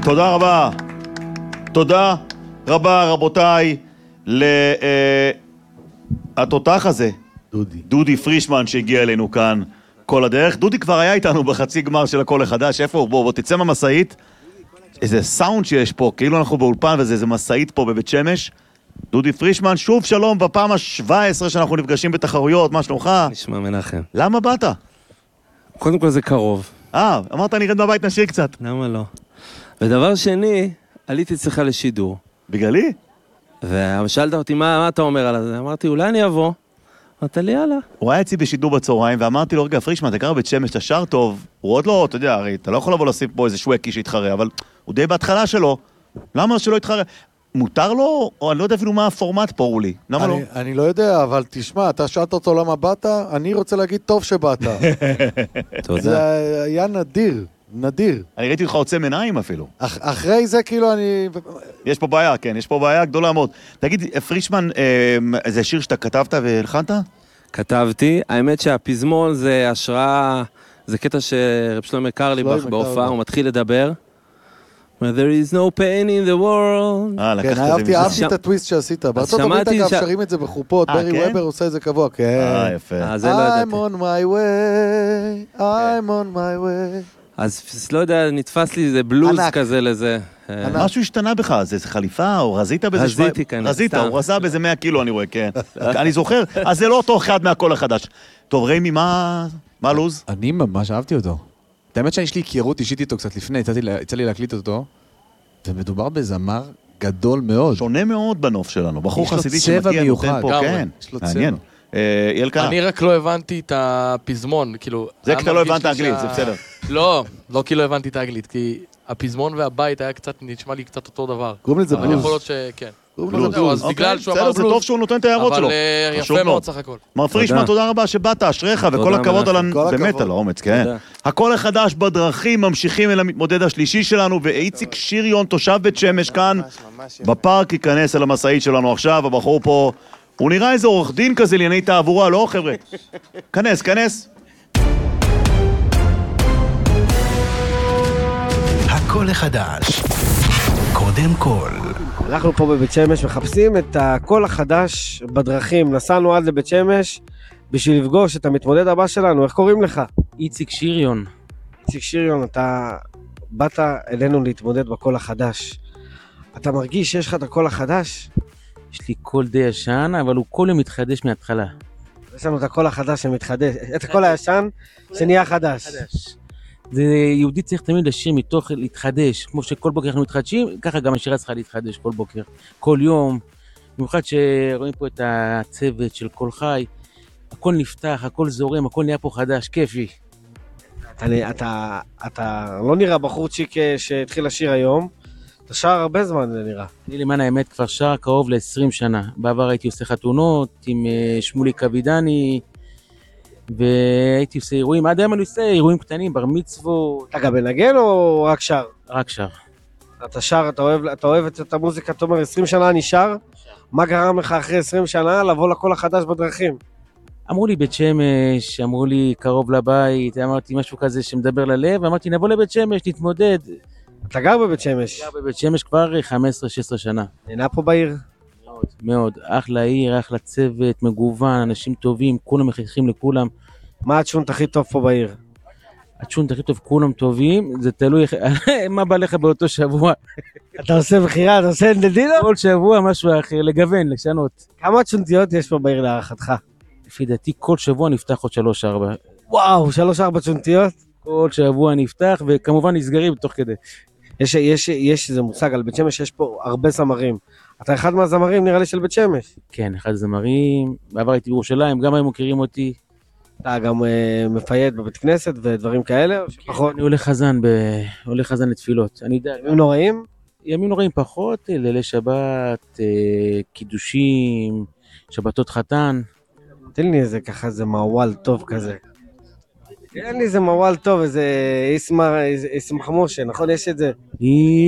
תודה רבה. תודה רבה, רבותיי, התותח הזה. דודי פרישמן שהגיע אלינו כאן כל הדרך. דודי כבר היה איתנו בחצי גמר של הקול החדש. איפה הוא? בוא תצא מהמסעית. איזה סאונד שיש פה, כאילו אנחנו באולפן וזה איזה מסעית פה בבית שמש. דודי פרישמן, שוב שלום, בפעם ה-17 שאנחנו נפגשים בתחרויות, מה שלומך? נשמע מנחם. למה באת? קודם כל זה קרוב. אמרת נרד בבית נשאיר קצת. למה לא? ודבר שני, עליתי אצלך לשידור. בגללי? ושאלת אותי, מה אתה אומר על זה? אמרתי, אולי אני אבוא. אמרת לי, יאללה. הוא היה אצלי בשידור בצהריים, ואמרתי לו, רגע, פרישמן, אתה גר בית שמש, אתה שר טוב, הוא עוד לא, אתה יודע, הרי, אתה לא יכול לבוא לשים פה איזה שווקי שיתחרה, אבל הוא די בהתחלה שלו. למה שלא יתחרה? מותר לו, או אני לא יודע אפילו מה הפורמט פה, אולי. למה לא? אני לא יודע, אבל תשמע, אתה שאלת אותו למה באת, אני רוצה להגיד טוב שבאת. זה היה נדיר. אני ראיתי אותך עוצם עיניים אפילו. אחרי זה כאילו אני... יש פה בעיה, כן, יש פה בעיה גדולה מאוד. תגיד, פרישמן, זה שיר שאתה כתבת והלחנת? כתבתי, האמת שהפזמון זה השראה, זה קטע שרב שלמה קרליבך בהופעה, הוא מתחיל לדבר. There is no pain in the world. כן, אהבתי את הטוויסט שעשית. בארצות הברית אגב שרים את זה בחופות, ברי ובר עושה את זה קבוע. כן. יפה. I'm on my way, I'm on my way. אז לא יודע, נתפס לי איזה בלוז כזה לזה. משהו השתנה בך, זה חליפה או רזית בזה? רזיתי כאן. רזית, הוא רזה באיזה 100 קילו אני רואה, כן. אני זוכר, אז זה לא אותו אחד מהקול החדש. טוב, ריימי, מה הלוז? אני ממש אהבתי אותו. האמת שיש לי היכרות אישית איתו קצת לפני, יצא לי להקליט אותו, ומדובר בזמר גדול מאוד. שונה מאוד בנוף שלנו, בחור חסידי שמגיע נותן פה, כן, מעניין. ילקה. אני רק לא הבנתי את הפזמון, כאילו... זה כי אתה לא הבנת אנגלית, זה בסדר. לא כי לא הבנתי את האנגלית, כי הפזמון והבית היה קצת, נשמע לי קצת אותו דבר. קוראים לזה בלוז. יכול להיות שכן. אז בגלל שהוא אמר בלוז. זה טוב שהוא נותן את ההערות שלו. אבל יפה מאוד סך הכל. מר פרישמן, תודה רבה שבאת, אשריך, וכל הכבוד באמת על האומץ, כן. הקול החדש בדרכים, ממשיכים אל המתמודד השלישי שלנו, ואיציק שיריון, תושב בית שמש כאן, בפארק ייכנס אל המסעית שלנו עכשיו, הבחור פה, הוא נראה איזה עורך דין כזה לענייני תעבורה, לא חבר'ה? כנס. הקול החדש, קודם כל. אנחנו פה בבית שמש מחפשים את הקול החדש בדרכים. נסענו עד לבית שמש בשביל לפגוש את המתמודד הבא שלנו. איך קוראים לך? איציק שיריון. איציק שיריון, אתה באת אלינו להתמודד בקול החדש. אתה מרגיש שיש לך את הקול החדש? יש לי קול די ישן, אבל הוא כל יום מתחדש מההתחלה. יש לנו את הקול החדש שמתחדש, את הקול הישן שנהיה חדש. זה יהודי צריך תמיד לשיר מתוך להתחדש, כמו שכל בוקר אנחנו מתחדשים, ככה גם השירה צריכה להתחדש כל בוקר, כל יום, במיוחד שרואים פה את הצוות של כל חי, הכל נפתח, הכל זורם, הכל נהיה פה חדש, כיפי. אתה לא נראה בחורצ'יק שהתחיל לשיר היום, אתה שר הרבה זמן זה נראה. אני למען האמת כבר שר קרוב ל-20 שנה, בעבר הייתי עושה חתונות עם שמולי קבידני, והייתי עושה אירועים, עד היום אני עושה אירועים קטנים, בר מצוות. אתה גם מנגן או רק שר? רק שר. אתה שר, אתה אוהב את המוזיקה, אתה אומר 20 שנה אני שר, מה גרם לך אחרי 20 שנה לבוא לקול החדש בדרכים? אמרו לי בית שמש, אמרו לי קרוב לבית, אמרתי משהו כזה שמדבר ללב, אמרתי נבוא לבית שמש, נתמודד. אתה גר בבית שמש? גר בבית שמש כבר 15-16 שנה. נהנה פה בעיר? מאוד, אחלה עיר, אחלה צוות, מגוון, אנשים טובים, כולם מחייכים לכולם. מה הצ'ונט הכי טוב פה בעיר? הצ'ונט הכי טוב, כולם טובים, זה תלוי מה בא לך באותו שבוע. אתה עושה בחירה, אתה עושה נדינו? כל שבוע משהו אחר, לגוון, לשנות. כמה צ'ונטיות יש פה בעיר להערכתך? לפי דעתי, כל שבוע נפתח עוד 3-4. וואו, 3-4 צ'ונטיות? כל שבוע נפתח, וכמובן נסגרים תוך כדי. יש איזה מושג על בית שמש, יש פה הרבה זמרים. אתה אחד מהזמרים נראה לי של בית שמש. כן, אחד הזמרים, בעבר הייתי בירושלים, גם היום מכירים אותי. אתה גם מפייד בבית כנסת ודברים כאלה? אני הולך חזן לתפילות. אני יודע. ימים נוראים? ימים נוראים פחות, לילי שבת, קידושים, שבתות חתן. תן לי איזה ככה, איזה מעוול טוב כזה. תן לי איזה מעוול טוב, איזה איסמח משה, נכון? יש את זה.